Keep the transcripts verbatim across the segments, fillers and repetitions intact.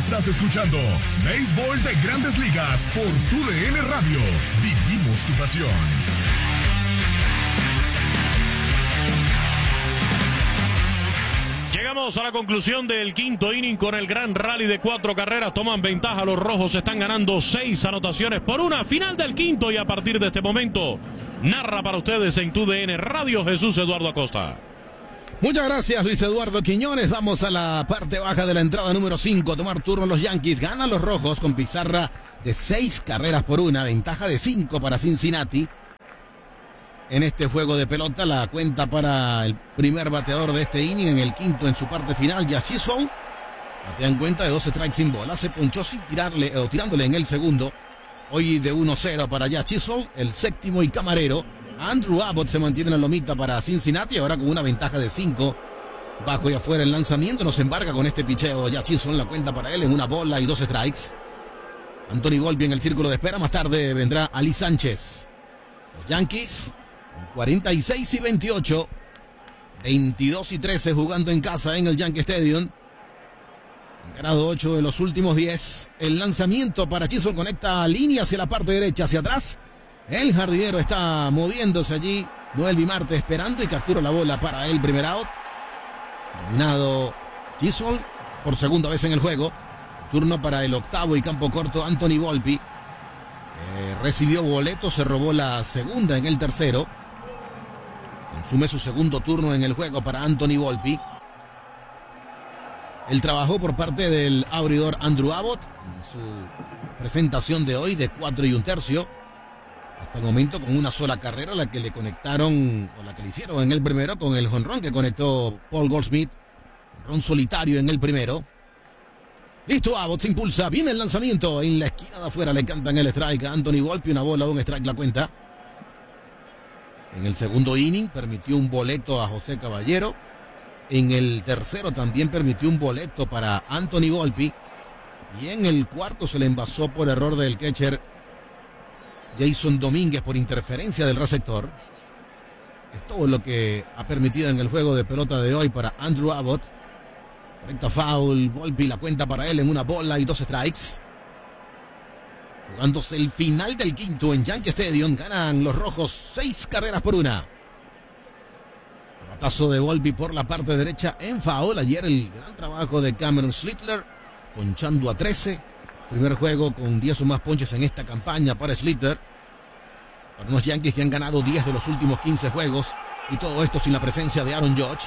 Estás escuchando Béisbol de Grandes Ligas por Tu D N Radio. Vivimos tu pasión. Llegamos a la conclusión del quinto inning con el gran rally de cuatro carreras. Toman ventaja los rojos, están ganando seis anotaciones por una. Final del quinto y a partir de este momento narra para ustedes en Tu D N Radio Jesús Eduardo Acosta. Muchas gracias, Luis Eduardo Quiñones. Vamos a la parte baja de la entrada número cinco. A tomar turno los Yankees. Ganan los rojos con pizarra de seis carreras por una. Ventaja de cinco para Cincinnati. En este juego de pelota, la cuenta para el primer bateador de este inning en el quinto en su parte final, Josh Chisholm. Batea en cuenta de dos strikes sin bola. Se ponchó sin tirarle, o tirándole en el segundo. Hoy de uno cero para Josh Chisholm, el séptimo y camarero. Andrew Abbott se mantiene en la lomita para Cincinnati, ahora con una ventaja de cinco. Bajo y afuera el lanzamiento, nos embarca con este picheo Josh Chisholm, la cuenta para él en una bola y dos strikes. Anthony Volpe en el círculo de espera, más tarde vendrá Ali Sánchez. Los Yankees, cuarenta y seis y veintiocho, veintidós y trece jugando en casa en el Yankee Stadium. Han ganado ocho de los últimos diez. El lanzamiento para Chisholm conecta línea hacia la parte derecha, hacia atrás. El jardinero está moviéndose allí. Noelvi Marte esperando y captura la bola para el primer out. Dominado Chisholm por segunda vez en el juego. Turno para el octavo y campo corto Anthony Volpe. Eh, recibió boleto, se robó la segunda en el tercero. Consume su segundo turno en el juego para Anthony Volpe. El trabajo por parte del abridor Andrew Abbott en su presentación de hoy de cuatro y un tercio. Hasta el momento con una sola carrera, la que le conectaron, o la que le hicieron en el primero con el jonrón que conectó Paul Goldschmidt. Jonrón solitario en el primero. Listo, Abbott se impulsa, viene el lanzamiento. En la esquina de afuera le cantan el strike a Anthony Volpe, una bola, un strike la cuenta. En el segundo inning permitió un boleto a José Caballero. En el tercero también permitió un boleto para Anthony Volpe. Y en el cuarto se le envasó por error del catcher Jason Domínguez por interferencia del receptor. Es todo lo que ha permitido en el juego de pelota de hoy para Andrew Abbott. Correcta foul, Volpe la cuenta para él en una bola y dos strikes. Jugándose el final del quinto en Yankee Stadium, ganan los rojos seis carreras por una. El batazo de Volpe por la parte derecha en foul. Ayer el gran trabajo de Cameron Slittler, ponchando a trece. Primer juego con diez o más ponches en esta campaña para Slitter. Para unos Yankees que han ganado diez de los últimos quince juegos. Y todo esto sin la presencia de Aaron Judge.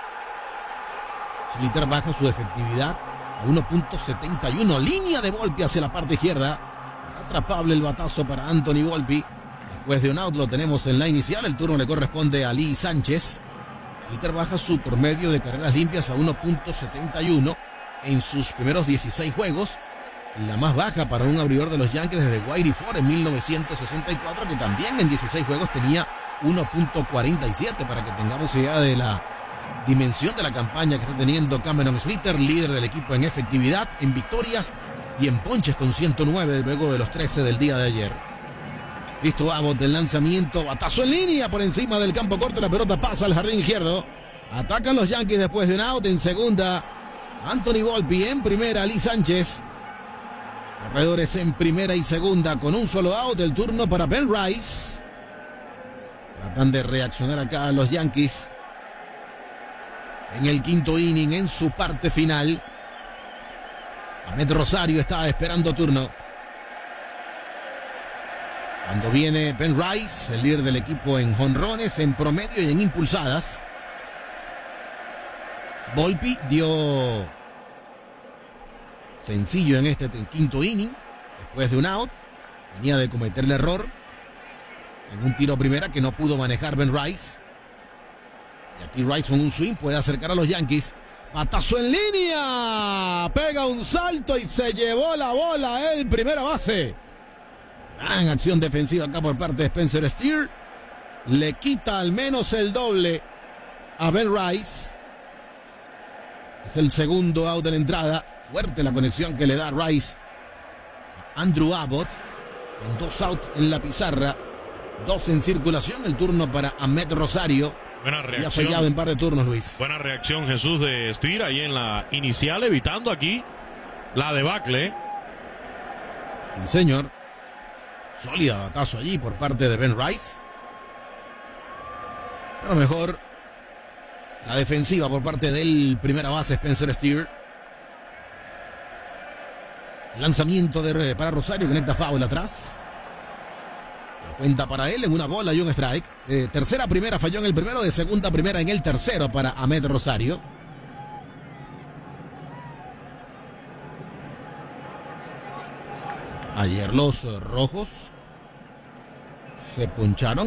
Slitter baja su efectividad a uno punto setenta y uno. Línea de Volpe hacia la parte izquierda. Atrapable el batazo para Anthony Volpe. Después de un out lo tenemos en la inicial. El turno le corresponde a Lee Sánchez. Slitter baja su promedio de carreras limpias a uno punto setenta y uno en sus primeros dieciséis juegos. La más baja para un abridor de los Yankees desde Whitey Ford en mil novecientos sesenta y cuatro, que también en dieciséis juegos tenía uno punto cuarenta y siete, para que tengamos idea de la dimensión de la campaña que está teniendo Cameron Slitter, líder del equipo en efectividad, en victorias y en ponches con ciento nueve luego de los trece del día de ayer. Listo Abbott del lanzamiento, batazo en línea por encima del campo corto, la pelota pasa al jardín izquierdo. Atacan los Yankees después de un out. En segunda Anthony Volpe, en primera Lee Sánchez. Corredores en primera y segunda con un solo out. El turno para Ben Rice. Tratan de reaccionar acá los Yankees en el quinto inning, en su parte final. Ahmed Rosario está esperando turno. Cuando viene Ben Rice, el líder del equipo en jonrones, en promedio y en impulsadas. Volpe dio sencillo en este quinto inning, después de un out. Venía de cometer el error en un tiro a primera que no pudo manejar Ben Rice. Y aquí Rice con un swing puede acercar a los Yankees. Batazo en línea. Pega un salto y se llevó la bola el primera base. Gran acción defensiva acá por parte de Spencer Steer. Le quita al menos el doble a Ben Rice. Es el segundo out de la entrada. Fuerte la conexión que le da Rice a Andrew Abbott. Con dos outs en la pizarra. Dos en circulación. El turno para Ahmed Rosario. Buena reacción. Y ha fallado en par de turnos, Luis. Buena reacción, Jesús, de Steer ahí en la inicial, evitando aquí La debacle. Sí, señor. Sólida batazo allí por parte de Ben Rice. Pero mejor la defensiva por parte del primera base Spencer Steer. Lanzamiento de, para Rosario, conecta foul atrás. Cuenta para él en una bola y un strike. De tercera a primera falló en el primero, de segunda a primera en el tercero para Ahmed Rosario. Ayer los rojos se puncharon